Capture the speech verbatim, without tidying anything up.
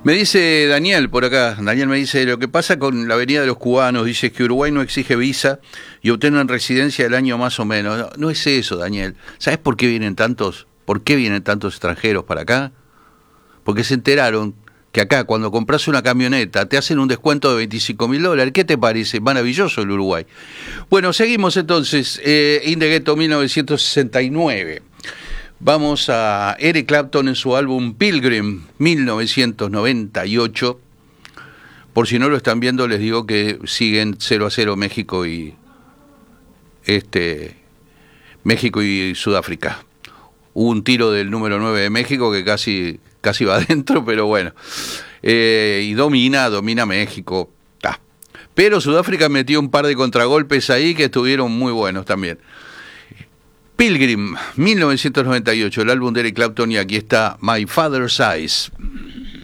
Me dice Daniel por acá, Daniel me dice, lo que pasa con la venida de los cubanos, dice que Uruguay no exige visa y obtienen residencia del año más o menos. No, no es eso, Daniel. ¿Sabes por qué vienen tantos, por qué vienen tantos extranjeros para acá? Porque se enteraron que acá cuando compras una camioneta te hacen un descuento de veinticinco mil dólares. ¿Qué te parece? Maravilloso el Uruguay. Bueno, seguimos entonces. Eh, In the Ghetto mil novecientos sesenta y nueve. Vamos a Eric Clapton en su álbum Pilgrim mil novecientos noventa y ocho. Por si no lo están viendo, les digo que siguen cero a cero México y este México y Sudáfrica. Hubo un tiro del número nueve de México que casi casi va adentro, pero bueno. Eh, y domina, domina México. Ah. Pero Sudáfrica metió un par de contragolpes ahí que estuvieron muy buenos también. Pilgrim, mil novecientos noventa y ocho, el álbum de Eric Clapton, y aquí está My Father's Eyes.